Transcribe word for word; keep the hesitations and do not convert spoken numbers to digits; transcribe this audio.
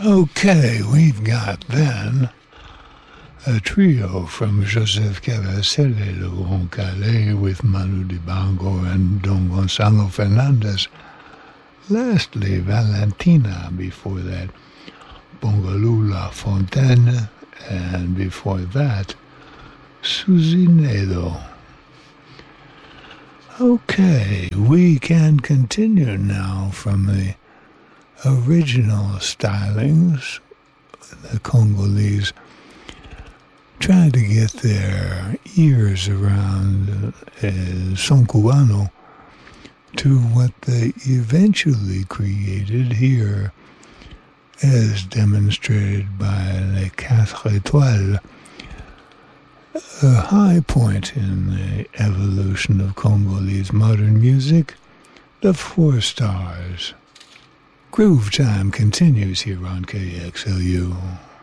Okay, we've got then a trio from Joseph Caracel, Le Grand Calais, with Manu Dibango and Don Gonzalo Fernandez. Lastly, Valentina, before that, Bongalou La Fontaine, and before that, Suzy Nedo. Okay, we can continue now from the original stylings. The Congolese tried to get their ears around uh, son cubano to what they eventually created here, as demonstrated by Les Quatre Étoiles, a high point in the evolution of Congolese modern music, the Four Stars. Groove Time continues here on K X L U.